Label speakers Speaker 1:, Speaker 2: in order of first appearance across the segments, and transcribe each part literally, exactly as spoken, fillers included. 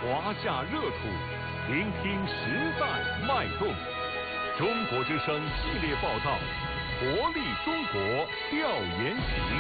Speaker 1: 华夏热土，聆听时代脉动。中国之声系列报道，活力中国调研行。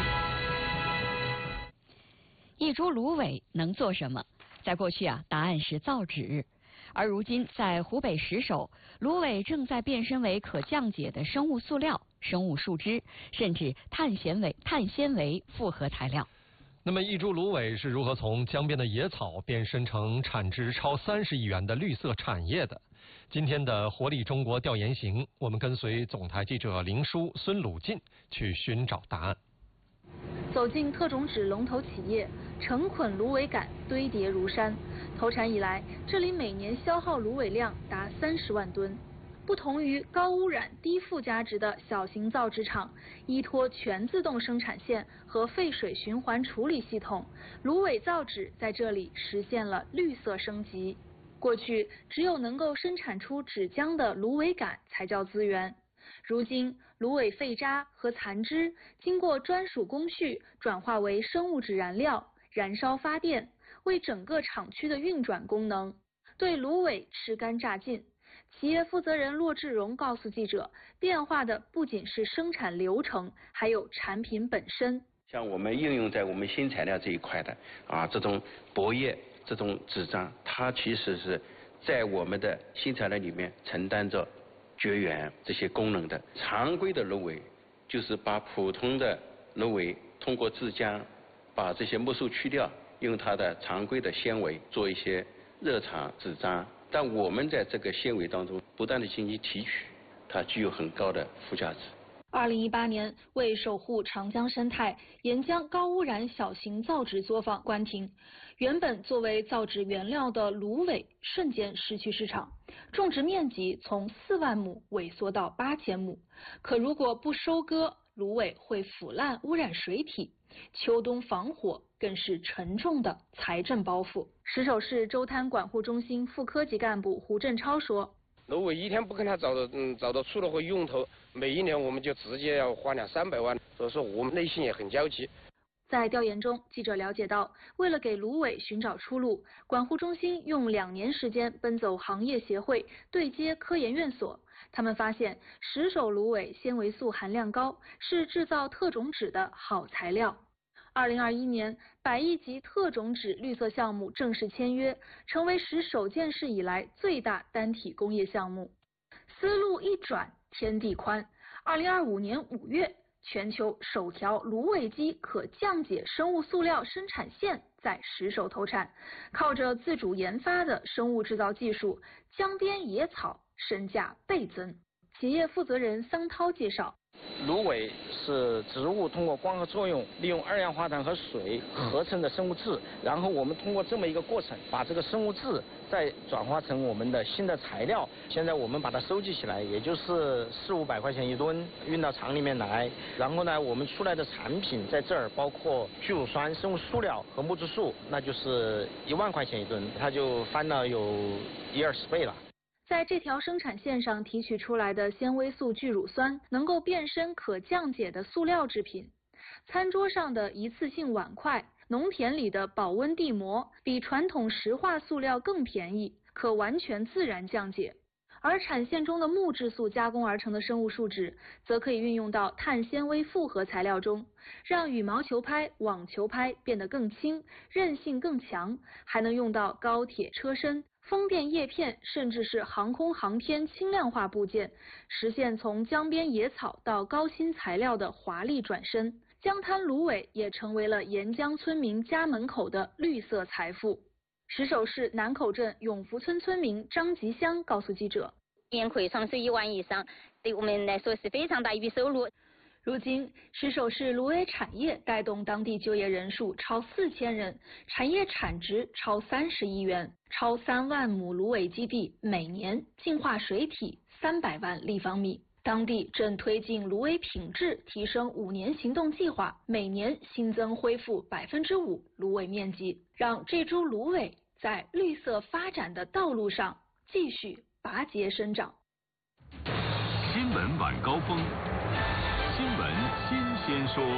Speaker 2: 一株芦苇能做什么？在过去啊，答案是造纸。而如今，在湖北石首，芦苇正在变身为可降解的生物塑料、生物树脂，甚至碳纤维、碳纤维复合材料。
Speaker 3: 那么，一株芦苇是如何从江边的野草变身成产值超三十亿元的绿色产业的？今天的活力中国调研行，我们跟随总台记者林舒、孙鲁进去寻找答案。
Speaker 4: 走进特种纸龙头企业，成捆芦苇杆堆叠如山。投产以来，这里每年消耗芦苇量达三十万吨。不同于高污染、低附加值的小型造纸厂，依托全自动生产线和废水循环处理系统，芦苇造纸在这里实现了绿色升级。过去，只有能够生产出纸浆的芦苇杆才叫资源。如今，芦苇废渣和残枝经过专属工序转化为生物质燃料，燃烧发电，为整个厂区的运转功能。对芦苇吃干榨净。企业负责人骆志荣告诉记者，变化的不仅是生产流程，还有产品本身。
Speaker 5: 像我们应用在我们新材料这一块的啊，这种薄叶、这种纸张，它其实是在我们的新材料里面承担着绝缘这些功能的。常规的芦苇就是把普通的芦苇通过制浆，把这些木素去掉，用它的常规的纤维做一些热厂纸张。但我们在这个纤维当中不断的进行提取，它具有很高的附加值。
Speaker 4: 二零一八年，为守护长江生态，沿江高污染小型造纸作坊关停。原本作为造纸原料的芦苇瞬间失去市场，种植面积从四万亩萎缩到八千亩。可如果不收割，芦苇会腐烂污染水体，秋冬防火更是沉重的财政包袱。石首市周滩管护中心副科级干部胡振超说，
Speaker 6: 芦苇一天不跟它找到嗯找到出路和用头，每一年我们就直接要花两三百万，所以说我们内心也很焦急。
Speaker 4: 在调研中，记者了解到，为了给芦苇寻找出路，管护中心用两年时间奔走行业协会，对接科研院所。他们发现，石首芦苇纤维素含量高，是制造特种纸的好材料。二零二一年，百亿级特种纸绿色项目正式签约，成为石首建市以来最大单体工业项目。思路一转，天地宽。二零二五年五月，全球首条芦苇基可降解生物塑料生产线在石首投产。靠着自主研发的生物制造技术，江边野草身价倍增。企业负责人桑涛介绍，
Speaker 7: 芦苇是植物通过光合作用，利用二氧化碳和水合成的生物质，然后我们通过这么一个过程，把这个生物质再转化成我们的新的材料。现在我们把它收集起来，也就是四五百块钱一吨，运到厂里面来。然后呢，我们出来的产品在这儿包括聚乳酸、生物塑料和木质素，那就是一万块钱一吨，它就翻了有一二十倍了。
Speaker 4: 在这条生产线上提取出来的纤维素聚乳酸能够变身可降解的塑料制品。餐桌上的一次性碗筷，农田里的保温地膜，比传统石化塑料更便宜，可完全自然降解。而产线中的木质素加工而成的生物树脂，则可以运用到碳纤维复合材料中，让羽毛球拍、网球拍变得更轻，韧性更强，还能用到高铁车身、风电叶片，甚至是航空航天轻量化部件，实现从江边野草到高新材料的华丽转身。江滩芦苇也成为了沿江村民家门口的绿色财富。石首市南口镇永福村村民张吉香告诉记者，
Speaker 8: 年可以创收一万以上，对我们来说是非常大一笔收入。
Speaker 4: 如今，石首市芦苇产业带动当地就业人数超四千人，产业产值超三十亿元，超三万亩芦苇基地每年净化水体三百万立方米。当地正推进芦苇品质提升五年行动计划，每年新增恢复百分之五芦苇面积，让这株芦苇在绿色发展的道路上继续拔节生长。
Speaker 1: 新闻晚高峰，新闻新鲜说。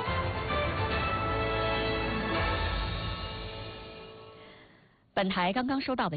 Speaker 2: 本台刚刚收到的